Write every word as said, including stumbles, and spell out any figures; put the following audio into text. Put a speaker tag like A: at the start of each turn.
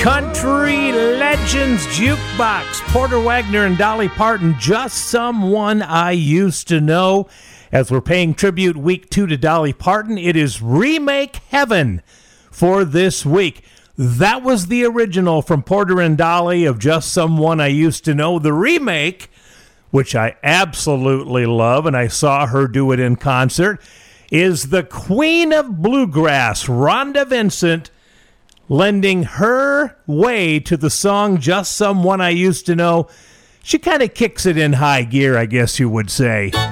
A: Country Legends Jukebox, Porter Wagoner and Dolly Parton, Just Someone I Used to Know. As we're paying tribute week two to Dolly Parton, it is Remake Heaven for this week. That was the original from Porter and Dolly of Just Someone I Used to Know. The remake, which I absolutely love, and I saw her do it in concert, is the Queen of Bluegrass, Rhonda Vincent, lending her way to the song Just Someone I Used to Know. She kind of kicks it in high gear, I guess you would say.